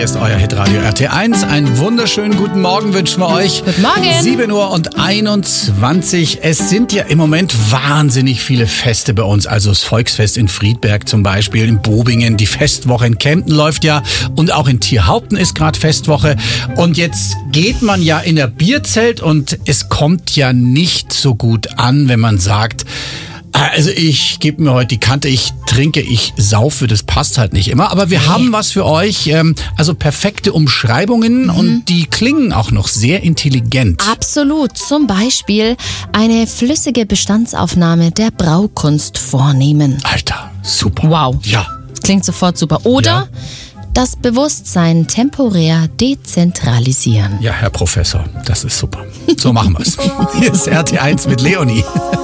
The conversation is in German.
Hier ist euer Hitradio RT1. Einen wunderschönen guten Morgen wünschen wir euch. Guten Morgen. 7:21 Uhr. Es sind ja im Moment wahnsinnig viele Feste bei uns. Also das Volksfest in Friedberg zum Beispiel, in Bobingen. Die Festwoche in Kempten läuft ja. Und auch in Thierhaupten ist gerade Festwoche. Und jetzt geht man ja in der Bierzelt und es kommt ja nicht so gut an, wenn man sagt, also ich gebe mir heute die Kante, ich trinke, ich saufe, das passt halt nicht immer. Aber wir haben was für euch, also perfekte Umschreibungen und die klingen auch noch sehr intelligent. Absolut. Zum Beispiel eine flüssige Bestandsaufnahme der Braukunst vornehmen. Alter, super. Wow. Ja. Klingt sofort super. Oder das Bewusstsein temporär dezentralisieren. Ja, Herr Professor, das ist super. So machen wir's. Hier ist RT1 mit Leonie.